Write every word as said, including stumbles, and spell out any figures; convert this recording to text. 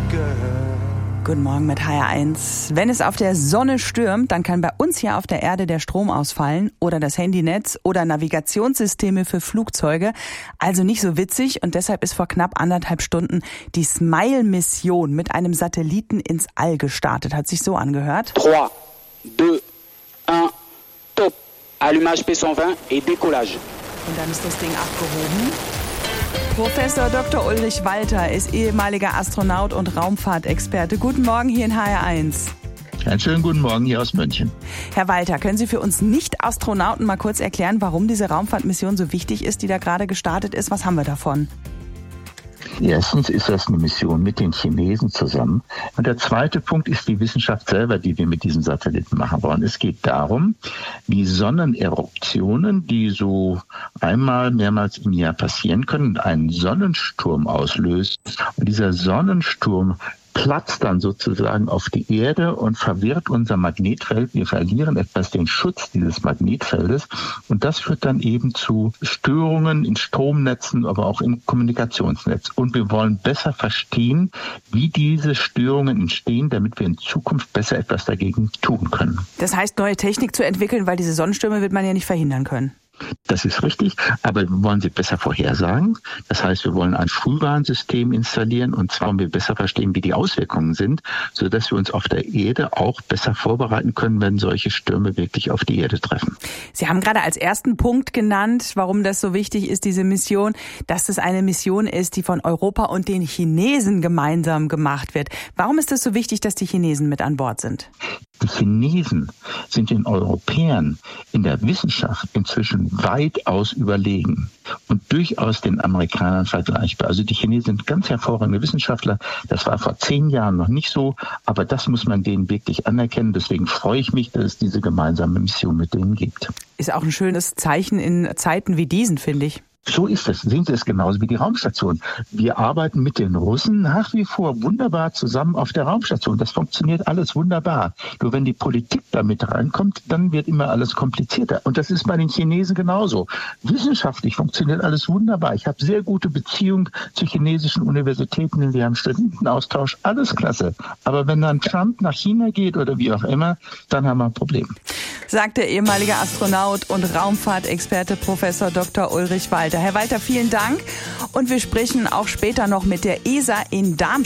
Guten Morgen mit H R eins. Wenn es auf der Sonne stürmt, dann kann bei uns hier auf der Erde der Strom ausfallen oder das Handynetz oder Navigationssysteme für Flugzeuge. Also nicht so witzig und deshalb ist vor knapp anderthalb Stunden die Smile-Mission mit einem Satelliten ins All gestartet. Hat sich so angehört. drei, zwei, eins, top. Allumage P hundertzwanzig et décollage. Und dann ist das Ding abgehoben. Professor Doktor Ulrich Walter ist ehemaliger Astronaut und Raumfahrtexperte. Guten Morgen hier in H R eins. Einen schönen guten Morgen hier aus München. Herr Walter, können Sie für uns Nicht-Astronauten mal kurz erklären, warum diese Raumfahrtmission so wichtig ist, die da gerade gestartet ist? Was haben wir davon? Erstens ist das eine Mission mit den Chinesen zusammen. Und der zweite Punkt ist die Wissenschaft selber, die wir mit diesem Satelliten machen wollen. Es geht darum, wie Sonneneruptionen, die so einmal, mehrmals im Jahr passieren können, einen Sonnensturm auslösen. Und dieser Sonnensturm platzt dann sozusagen auf die Erde und verwirrt unser Magnetfeld. Wir verlieren etwas den Schutz dieses Magnetfeldes und das führt dann eben zu Störungen in Stromnetzen, aber auch im Kommunikationsnetz. Und wir wollen besser verstehen, wie diese Störungen entstehen, damit wir in Zukunft besser etwas dagegen tun können. Das heißt, neue Technik zu entwickeln, weil diese Sonnenstürme wird man ja nicht verhindern können. Das ist richtig, aber wir wollen sie besser vorhersagen. Das heißt, wir wollen ein Frühwarnsystem installieren und zwar wollen wir besser verstehen, wie die Auswirkungen sind, sodass wir uns auf der Erde auch besser vorbereiten können, wenn solche Stürme wirklich auf die Erde treffen. Sie haben gerade als ersten Punkt genannt, warum das so wichtig ist, diese Mission, dass es eine Mission ist, die von Europa und den Chinesen gemeinsam gemacht wird. Warum ist es so wichtig, dass die Chinesen mit an Bord sind? Die Chinesen sind den Europäern in der Wissenschaft inzwischen weitaus überlegen und durchaus den Amerikanern vergleichbar. Also die Chinesen sind ganz hervorragende Wissenschaftler. Das war vor zehn Jahren noch nicht so, aber das muss man denen wirklich anerkennen. Deswegen freue ich mich, dass es diese gemeinsame Mission mit denen gibt. Ist auch ein schönes Zeichen in Zeiten wie diesen, finde ich. So ist es. Sehen Sie es genauso wie die Raumstation. Wir arbeiten mit den Russen nach wie vor wunderbar zusammen auf der Raumstation. Das funktioniert alles wunderbar. Nur wenn die Politik da mit reinkommt, dann wird immer alles komplizierter. Und das ist bei den Chinesen genauso. Wissenschaftlich funktioniert alles wunderbar. Ich habe sehr gute Beziehungen zu chinesischen Universitäten. Wir haben Studentenaustausch. Alles klasse. Aber wenn dann Trump nach China geht oder wie auch immer, dann haben wir ein Problem. Sagt der ehemalige Astronaut und Raumfahrtexperte Professor Doktor Ulrich Walter. Herr Walter, vielen Dank und wir sprechen auch später noch mit der E S A in Darmstadt.